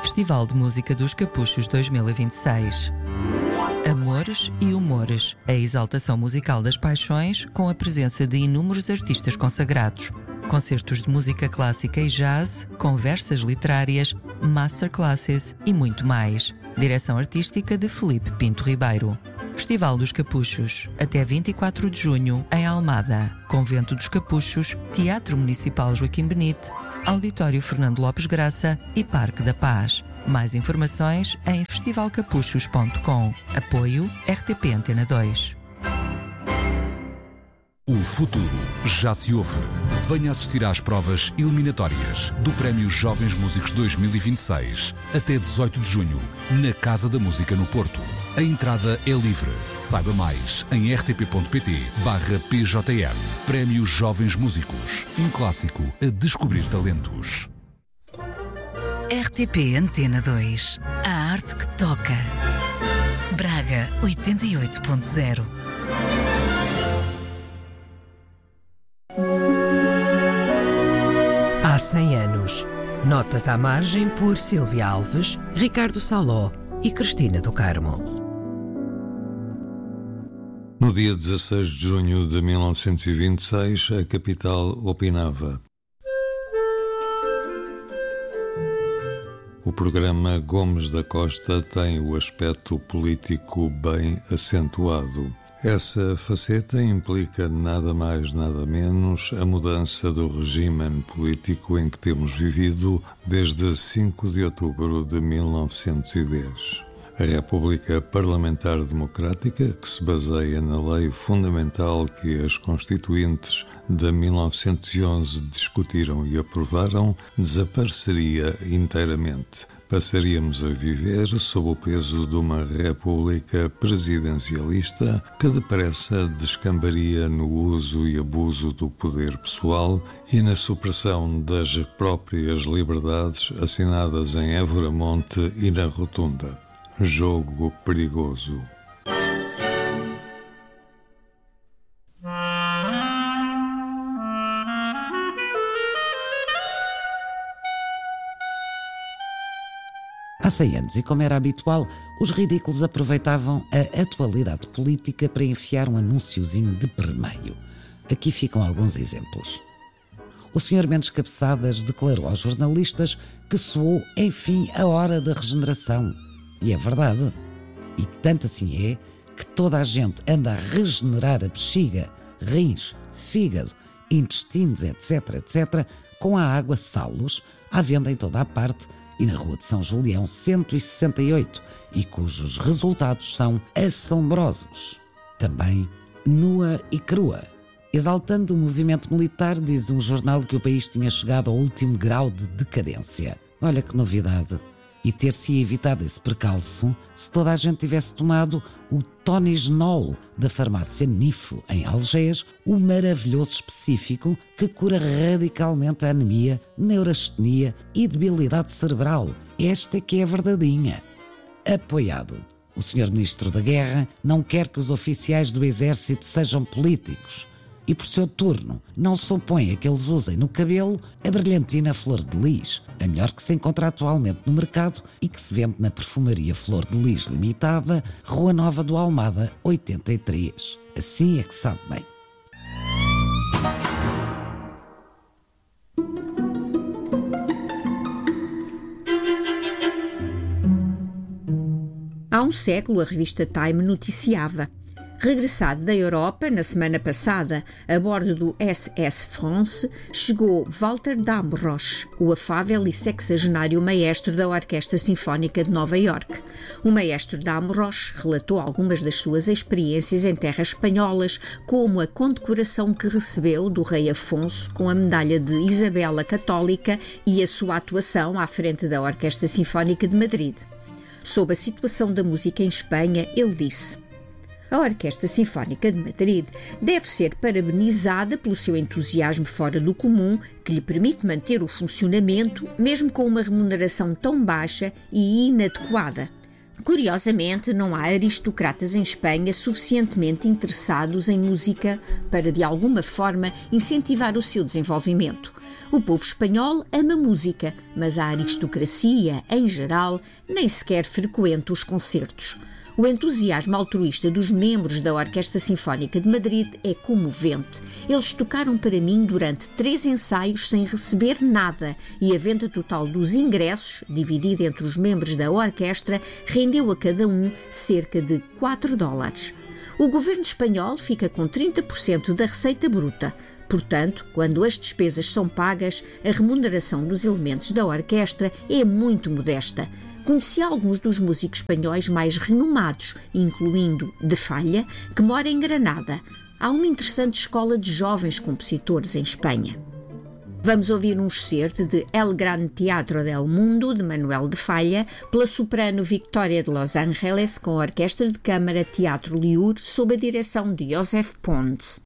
Festival de Música dos Capuchos 2026. Amores e humores, a exaltação musical das paixões com a presença de inúmeros artistas consagrados, concertos de música clássica e jazz, conversas literárias, masterclasses e muito mais. Direção artística de Filipe Pinto Ribeiro. Festival dos Capuchos, até 24 de junho, em Almada. Convento dos Capuchos, Teatro Municipal Joaquim Benite, Auditório Fernando Lopes Graça e Parque da Paz. Mais informações em festivalcapuchos.com. Apoio RTP Antena 2. O futuro já se ouve. Venha assistir às provas eliminatórias do Prémio Jovens Músicos 2026, até 18 de junho, na Casa da Música no Porto. A entrada é livre. Saiba mais em rtp.pt/PJM. Prémio Jovens Músicos. Um clássico a descobrir talentos. RTP Antena 2. A arte que toca. Braga 88.0. Há 100 anos. Notas à margem por Silvia Alves, Ricardo Saló e Cristina do Carmo. No dia 16 de junho de 1926, a capital opinava. O programa Gomes da Costa tem o aspecto político bem acentuado. Essa faceta implica nada mais, nada menos a mudança do regime político em que temos vivido desde 5 de outubro de 1910. A República Parlamentar Democrática, que se baseia na lei fundamental que as Constituintes de 1911 discutiram e aprovaram, desapareceria inteiramente. Passaríamos a viver sob o peso de uma república presidencialista que depressa descambaria no uso e abuso do poder pessoal e na supressão das próprias liberdades assinadas em Évora Monte e na Rotunda. Jogo perigoso. Há 100 anos, e como era habitual, os ridículos aproveitavam a atualidade política para enfiar um anúnciozinho de permeio. Aqui ficam alguns exemplos. O Sr. Mendes Cabeçadas declarou aos jornalistas que soou, enfim, a hora da regeneração. E é verdade. E tanto assim é que toda a gente anda a regenerar a bexiga, rins, fígado, intestinos, etc., etc., com a água Salos, à venda em toda a parte, e na Rua de São Julião 168, e cujos resultados são assombrosos. Também nua e crua. Exaltando o movimento militar, diz um jornal que o país tinha chegado ao último grau de decadência. Olha que novidade! E ter-se evitado esse percalço se toda a gente tivesse tomado o Tonigenol da farmácia Nifo, em Algés, o maravilhoso específico que cura radicalmente a anemia, neurastenia e debilidade cerebral. Esta que é a verdadeinha. Apoiado. O Sr. Ministro da Guerra não quer que os oficiais do Exército sejam políticos. E por seu turno, não se opõe a que eles usem no cabelo a brilhantina Flor de Lis, a melhor que se encontra atualmente no mercado e que se vende na perfumaria Flor de Lis Limitada, Rua Nova do Almada, 83. Assim é que sabe bem. Há um século, a revista Time noticiava: regressado da Europa na semana passada, a bordo do SS France, chegou Walter Damrosch, o afável e sexagenário maestro da Orquestra Sinfónica de Nova Iorque. O maestro Damrosch relatou algumas das suas experiências em terras espanholas, como a condecoração que recebeu do rei Afonso com a medalha de Isabela Católica e a sua atuação à frente da Orquestra Sinfónica de Madrid. Sobre a situação da música em Espanha, ele disse: a Orquestra Sinfónica de Madrid deve ser parabenizada pelo seu entusiasmo fora do comum, que lhe permite manter o funcionamento, mesmo com uma remuneração tão baixa e inadequada. Curiosamente, não há aristocratas em Espanha suficientemente interessados em música para, de alguma forma, incentivar o seu desenvolvimento. O povo espanhol ama música, mas a aristocracia, em geral, nem sequer frequenta os concertos. O entusiasmo altruísta dos membros da Orquestra Sinfónica de Madrid é comovente. Eles tocaram para mim durante 3 ensaios sem receber nada e a venda total dos ingressos, dividida entre os membros da orquestra, rendeu a cada um cerca de $4. O governo espanhol fica com 30% da receita bruta. Portanto, quando as despesas são pagas, a remuneração dos elementos da orquestra é muito modesta. Conheci alguns dos músicos espanhóis mais renomados, incluindo De Falla, que mora em Granada. Há uma interessante escola de jovens compositores em Espanha. Vamos ouvir um excerto de El Gran Teatro del Mundo, de Manuel de Falla, pela soprano Victoria de Los Angeles, com a Orquestra de Câmara Teatro Liur, sob a direção de Josep Pons.